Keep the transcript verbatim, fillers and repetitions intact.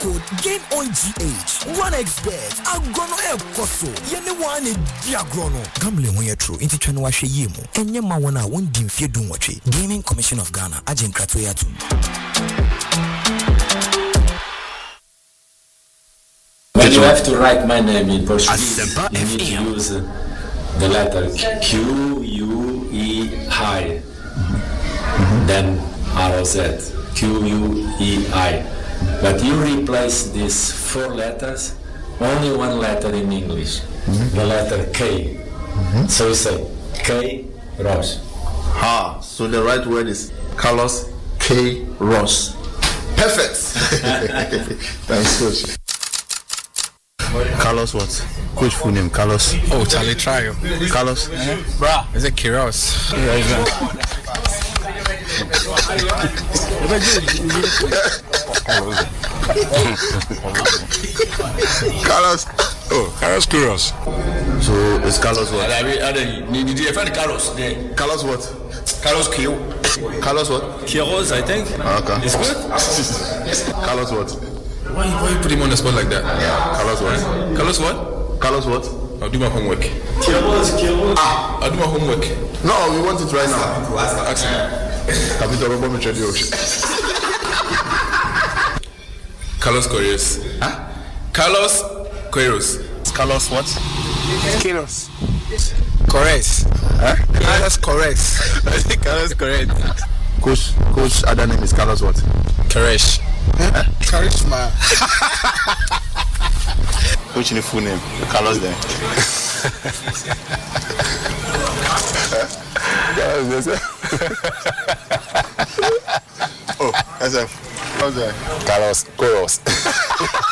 code game on G H. One expert. Agrono e koso. Yene one e diagrono. Gambling when you're true. Inti chano wa she yemu. Enye ma wana won dimfie dun wache. Gaming Commission of Ghana. Ajen krato yatu. When you have to write my name in Portuguese, you need to use uh, the letter Q, U, E, I. Mm-hmm. Then R O Z. Q, U, E, I. But you replace these four letters, only one letter in English, mm-hmm. the letter K. Mm-hmm. So you say K, Ross. Ah, so the right word is Carlos K. Ross. Perfect. Thanks, Coach. Carlos what? Coach full name Carlos. Oh, Charlie Trio. Carlos. Uh-huh. Bruh. Is it Kiros? Yeah, exactly. Carlos. Oh, Carlos Kiros. So it's Carlos what? I mean, I mean, did you find Carlos? Yeah. Carlos what? Carlos Kio. Carlos what? Kiros, I think. Okay. It's good. Carlos what? Why, why you put him on the spot like that? Yeah. Carlos what? Carlos what? Carlos what? I'll do my homework. Kiros, Kiros. Ah, I'll do my homework. No, we want it right now. Ask him. Carlos Correos. Huh? Carlos Correos. Carlos what? Kiros. Corres. Huh? Carlos Corres. I think Carlos correct. Coach, Coach, other name is Carlos what? Koresh. Huh? Charisma. Coach in the full name. Carlos there. Oh, that's a. How's that? Carlos Correos.